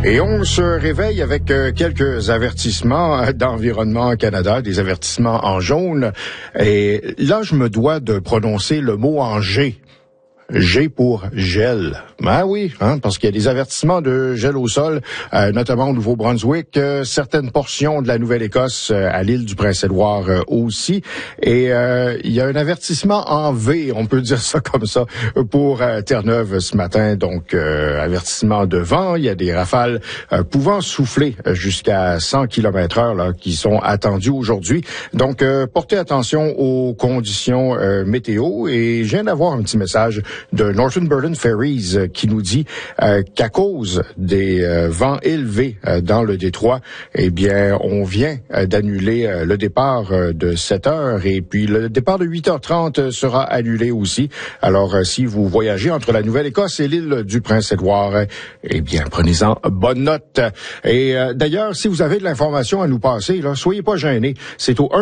Et on se réveille avec quelques avertissements d'Environnement Canada, des avertissements en jaune. Et là, je me dois de prononcer le mot en G. G pour gel. Ben oui, parce qu'il y a des avertissements de gel au sol, notamment au Nouveau-Brunswick, certaines portions de la Nouvelle-Écosse, à l'île du Prince-Édouard aussi. Et il y a un avertissement en V, on peut dire ça comme ça, pour Terre-Neuve ce matin. Donc, avertissement de vent, il y a des rafales pouvant souffler jusqu'à 100 km/h là, qui sont attendues aujourd'hui. Donc, portez attention aux conditions météo. Et je viens d'avoir un petit message de Northern Ferries qui nous dit qu'à cause des vents élevés dans le détroit, eh bien, on vient d'annuler le départ de 7 heures et puis le départ de 8h30 sera annulé aussi. Alors, si vous voyagez entre la Nouvelle-Écosse et l'île du Prince-Édouard, eh bien, prenez-en bonne note. Et d'ailleurs, si vous avez de l'information à nous passer, là, soyez pas gênés. C'est au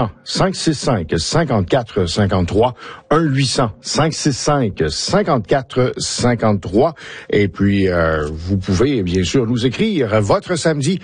1-800-565-5453, 1-800-565-5453. Et puis, vous pouvez bien sûr nous écrire votre samedi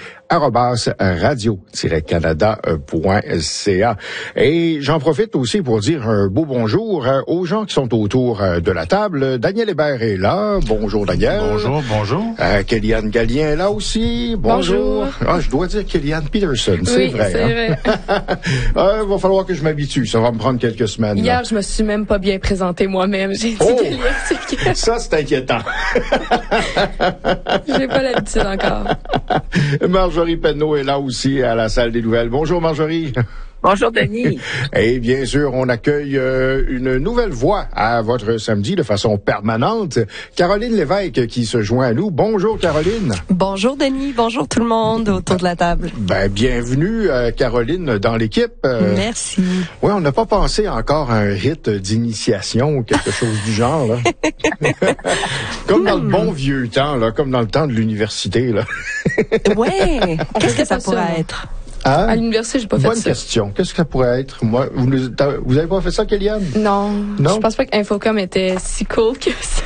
@radio-canada.ca. Et j'en profite aussi pour dire un beau bonjour aux gens qui sont autour de la table. Daniel Hébert est là. Bonjour Daniel. Bonjour. Kellyanne Gallien est là aussi. Bonjour. Ah, je dois dire Kellyanne Peterson, c'est oui, vrai. C'est vrai. Va falloir que je m'habitue. Ça va me prendre quelques semaines. Hier, je me suis même pas bien présentée moi-même. J'ai dit Kellyanne. Ça, c'est inquiétant. J'ai pas l'habitude encore. Marjorie Penneau est là aussi à la salle des nouvelles. Bonjour Marjorie. Bonjour Denis. Et bien sûr, on accueille une nouvelle voix à votre samedi de façon permanente. Caroline Lévesque qui se joint à nous. Bonjour Caroline. Bonjour Denis, bonjour tout le monde autour de la table. Ben bienvenue Caroline dans l'équipe. Merci. Oui, on n'a pas pensé encore à un rite d'initiation ou quelque chose du genre là. Comme dans le bon vieux temps là, comme dans le temps de l'université là. Ouais. Qu'est-ce que ça pourrait être? Hein? À l'université, j'ai pas fait ça. Bonne question. Qu'est-ce que ça pourrait être? Moi, vous avez pas fait ça, Kellyanne? Non. Je pense pas qu'Infocom était si cool que ça.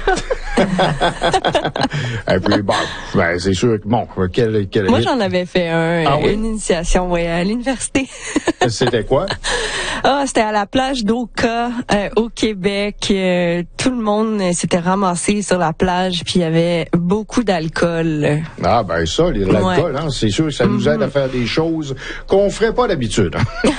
Et puis, ben, c'est sûr que, bon, Moi, j'en avais fait une initiation, à l'université. C'était quoi? C'était à la plage d'Oka, au Québec. Tout le monde s'était ramassé sur la plage, puis il y avait beaucoup d'alcool. Ah, ben ça, l'alcool, c'est sûr que ça nous aide à faire des choses qu'on ferait pas d'habitude.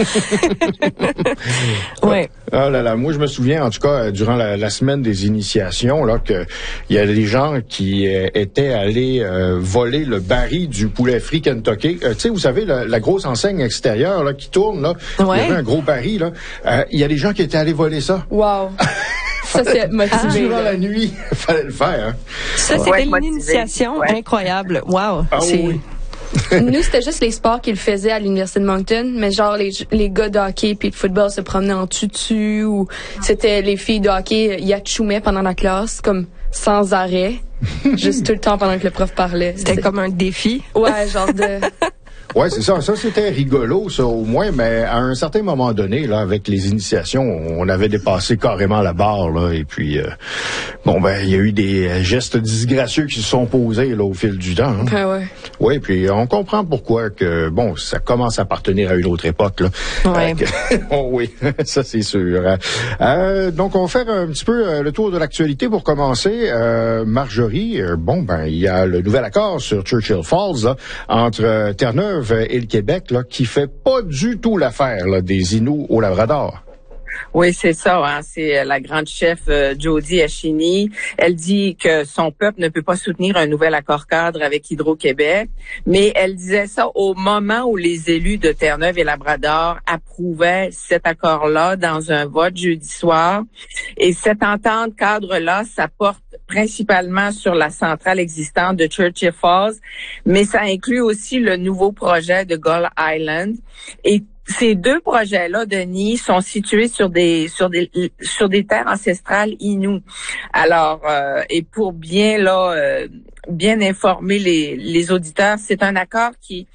Ouais. Ah là là, moi je me souviens en tout cas durant la semaine des initiations là que il y a des gens qui étaient allés voler le baril du poulet frit Kentucky. Tu sais, vous savez la grosse enseigne extérieure là qui tourne là, il y avait un gros baril là. Il y a des gens qui étaient allés voler ça. Wow. Ça c'est motivé. Durant la nuit, fallait le faire. Hein. Ça c'était une initiation incroyable. Wow. Ah, oui. Nous, c'était juste les sports qu'ils faisaient à l'Université de Moncton, mais genre les gars de hockey puis de football se promenaient en tutu ou c'était les filles de hockey yatchoumaient pendant la classe, comme sans arrêt, juste tout le temps pendant que le prof parlait. C'était comme un défi. Ouais, genre de... Ouais, c'est ça. Ça, c'était rigolo, ça, au moins, mais à un certain moment donné, là, avec les initiations, on avait dépassé carrément la barre, là, et puis, il y a eu des gestes disgracieux qui se sont posés, là, au fil du temps. Hein. Ah ouais. Oui, puis on comprend pourquoi que, ça commence à appartenir à une autre époque, là. Ouais. Oh oui, ça, c'est sûr. Donc, on va faire un petit peu le tour de l'actualité pour commencer. Marjorie, il y a le nouvel accord sur Churchill Falls, là, entre Terre-Neuve et le Québec, là, qui fait pas du tout l'affaire là, des Inuits au Labrador. Oui, c'est ça. Hein. C'est la grande chef Jody Achini. Elle dit que son peuple ne peut pas soutenir un nouvel accord-cadre avec Hydro-Québec, mais elle disait ça au moment où les élus de Terre-Neuve et Labrador approuvaient cet accord-là dans un vote jeudi soir. Et cette entente cadre-là, ça porte principalement sur la centrale existante de Churchill Falls, mais ça inclut aussi le nouveau projet de Gull Island. Et ces deux projets-là, Denis, sont situés sur des terres ancestrales Inuits. Alors, et pour bien informer les auditeurs, c'est un accord qui